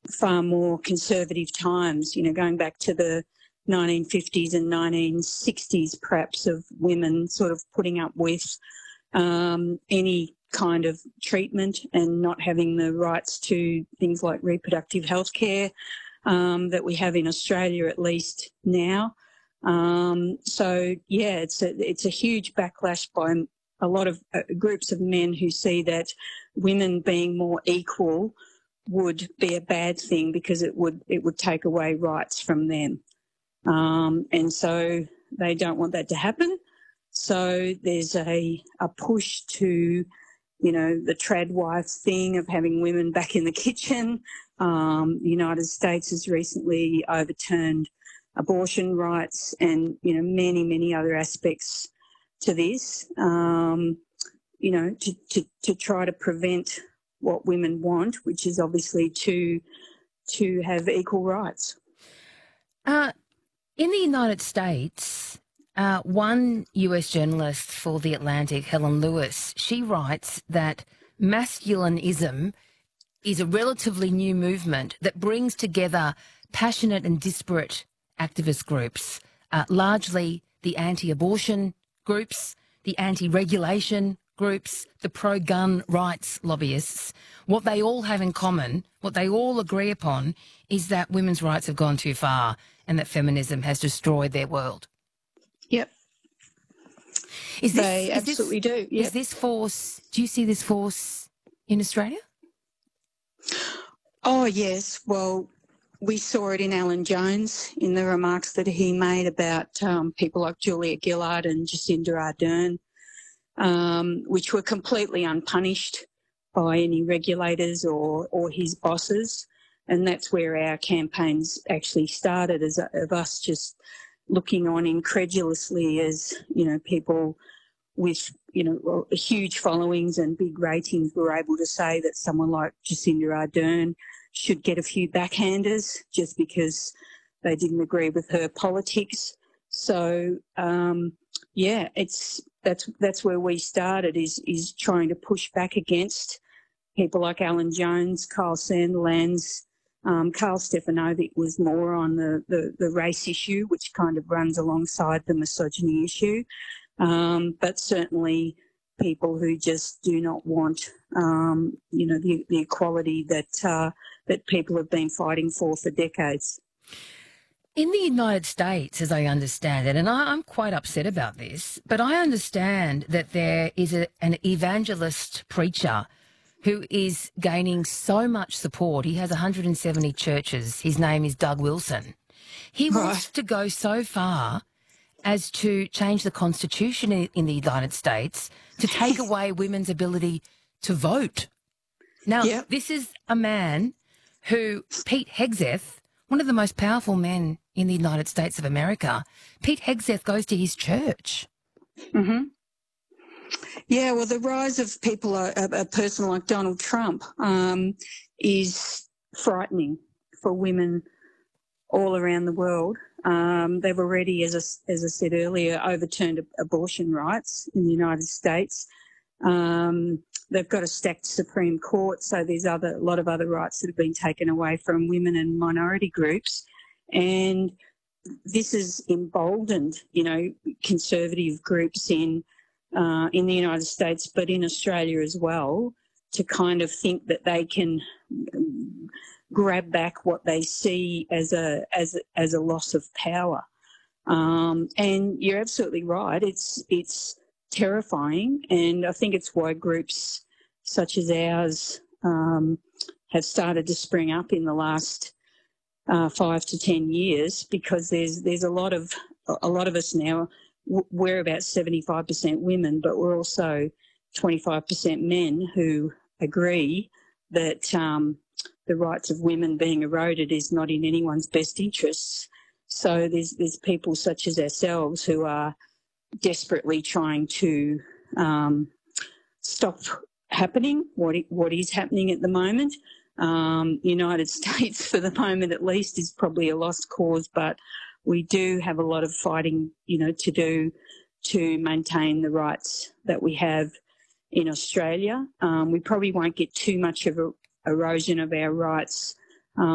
far more conservative times, going back to the 1950s and 1960s, perhaps, of women sort of putting up with any kind of treatment and not having the rights to things like reproductive health care that we have in Australia, at least now. So, yeah, it's a huge backlash by a lot of groups of men who see that women being more equal would be a bad thing because it would take away rights from them. And so they don't want that to happen. So there's a push to, the trad wife thing of having women back in the kitchen. The United States has recently overturned abortion rights and, many, many other aspects to this, to try to prevent what women want, which is obviously to have equal rights. In the United States, one US journalist for The Atlantic, Helen Lewis, she writes that masculinism is a relatively new movement that brings together passionate and disparate activist groups, largely the anti-abortion groups, the anti-regulation groups, the pro-gun rights lobbyists. What they all have in common, what they all agree upon, is that women's rights have gone too far and that feminism has destroyed their world. Yep. They absolutely do. Yep. Is this force, do you see this force in Australia? Oh, yes. Well, we saw it in Alan Jones in the remarks that he made about people like Julia Gillard and Jacinda Ardern, which were completely unpunished by any regulators or his bosses. And that's where our campaigns actually started, of us just looking on incredulously as, people with, huge followings and big ratings were able to say that someone like Jacinda Ardern should get a few backhanders just because they didn't agree with her politics. So, that's where we started, is trying to push back against people like Alan Jones, Kyle Sandilands. Carl Stefanovic was more on the race issue, which kind of runs alongside the misogyny issue. But certainly people who just do not want, the equality that people have been fighting for decades. In the United States, as I understand it, and I'm quite upset about this, but I understand that there is an evangelist preacher who is gaining so much support. He has 170 churches. His name is Doug Wilson. He wants to go so far as to change the Constitution in the United States to take away women's ability to vote. Now, This is a man who, Pete Hegseth, one of the most powerful men in the United States of America, Pete Hegseth goes to his church. Mm-hmm. Yeah, well, the rise of people, a person like Donald Trump, is frightening for women all around the world. They've already, as I said earlier, overturned abortion rights in the United States. They've got a stacked Supreme Court, so there's a lot of other rights that have been taken away from women and minority groups. And this has emboldened, conservative groups in the United States, but in Australia as well, to kind of think that they can grab back what they see as a loss of power. And you're absolutely right. It's terrifying, and I think it's why groups such as ours have started to spring up in the last 5 to 10 years, because there's a lot of us now. We're about 75% women, but we're also 25% men who agree that the rights of women being eroded is not in anyone's best interests. So there's people such as ourselves who are desperately trying to stop happening what is happening at the moment. United States, for the moment at least, is probably a lost cause, but we do have a lot of fighting, to do to maintain the rights that we have in Australia. We probably won't get too much of a erosion of our rights